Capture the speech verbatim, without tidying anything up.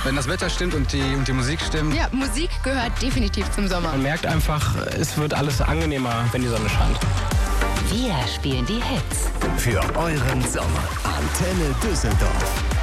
Wenn das Wetter stimmt und die, und die Musik stimmt. Ja, Musik gehört definitiv zum Sommer. Man merkt einfach, es wird alles angenehmer, wenn die Sonne scheint. Wir spielen die Hits. Für euren Sommer. Antenne Düsseldorf.